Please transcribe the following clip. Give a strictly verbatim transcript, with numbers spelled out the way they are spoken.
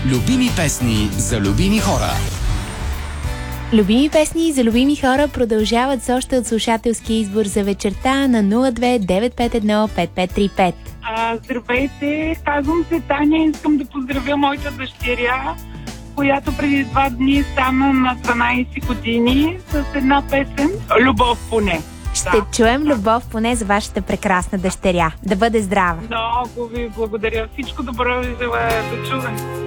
Любими песни за любими хора. Любими песни за любими хора продължават с още от слушателски избор за вечерта на нула две девет пет едно пет пет три пет. А, здравейте, казвам се Таня. Искам да поздравя моята дъщеря, която преди два дни стана на дванайсет години с една песен "Любов поне". Ще Да. чуем "Любов поне" за вашата прекрасна дъщеря. Да бъде здрава! Много ви благодаря. Всичко добро ви желая. До чуване.